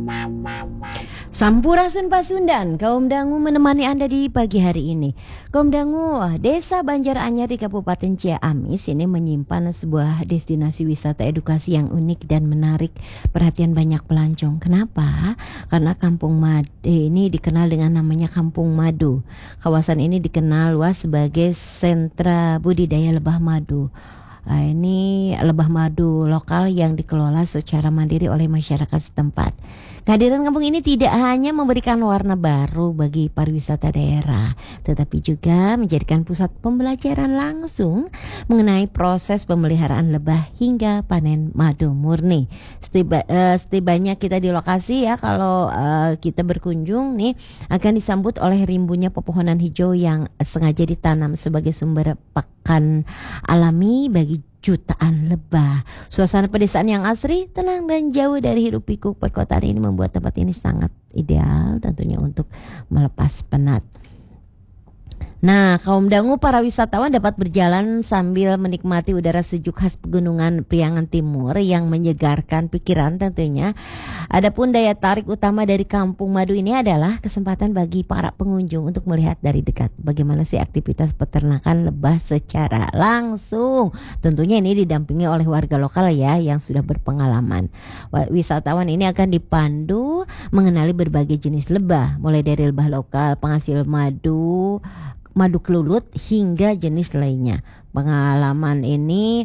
Sampurasun Pasundan, kaum dangu menemani Anda di pagi hari ini. Kaum dangu, Desa Banjaranyar di Kabupaten Ciamis ini menyimpan sebuah destinasi wisata edukasi yang unik dan menarik perhatian banyak pelancong. Kenapa? Karena Kampung Madu ini dikenal dengan namanya Kampung Madu. Kawasan ini dikenal luas sebagai sentra budidaya lebah madu. Ini lebah madu lokal yang dikelola secara mandiri oleh masyarakat setempat. Kehadiran kampung ini tidak hanya memberikan warna baru bagi pariwisata daerah, tetapi juga menjadikan pusat pembelajaran langsung mengenai proses pemeliharaan lebah hingga panen madu murni. Setibanya kita di lokasi ya, kalau kita berkunjung nih akan disambut oleh rimbunya pepohonan hijau yang sengaja ditanam sebagai sumber pakan alami bagi jutaan lebah. Suasana pedesaan yang asri, tenang dan jauh dari hiruk pikuk perkotaan ini membuat tempat ini sangat ideal tentunya untuk melepas penat. Nah, kaum dangu para wisatawan dapat berjalan sambil menikmati udara sejuk khas pegunungan Priangan Timur yang menyegarkan pikiran tentunya. Adapun daya tarik utama dari Kampung Madu ini adalah kesempatan bagi para pengunjung untuk melihat dari dekat bagaimana sih aktivitas peternakan lebah secara langsung. Tentunya ini didampingi oleh warga lokal ya yang sudah berpengalaman. Wisatawan ini akan dipandu mengenali berbagai jenis lebah, mulai dari lebah lokal, penghasil madu kelulut hingga jenis lainnya. Pengalaman ini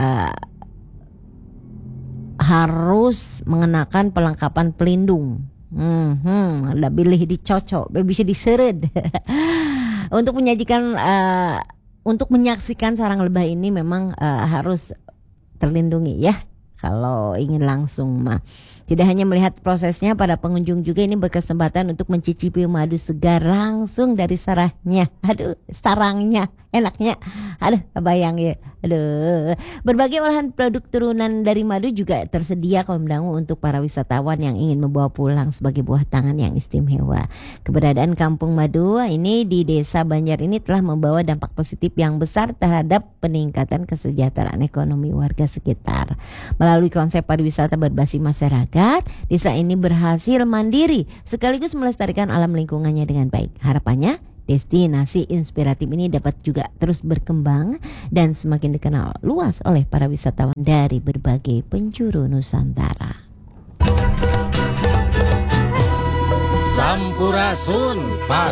harus mengenakan perlengkapan pelindung. Ada pilih dicocok, bisa diseret. Untuk menyaksikan sarang lebah ini memang harus terlindungi ya. Kalau ingin langsung mah. Tidak hanya melihat prosesnya, para pengunjung juga ini berkesempatan untuk mencicipi madu segar langsung dari sarangnya. Sarangnya enaknya. Kebayang ya. Berbagai olahan produk turunan dari madu juga tersedia kaum dangu untuk para wisatawan yang ingin membawa pulang sebagai buah tangan yang istimewa. Keberadaan Kampung Madu ini di Desa Banjar ini telah membawa dampak positif yang besar terhadap peningkatan kesejahteraan ekonomi warga sekitar. Melalui konsep pariwisata berbasis masyarakat, desa ini berhasil mandiri sekaligus melestarikan alam lingkungannya dengan baik. Harapannya destinasi inspiratif ini dapat juga terus berkembang dan semakin dikenal luas oleh para wisatawan dari berbagai penjuru Nusantara. Sampurasun Pas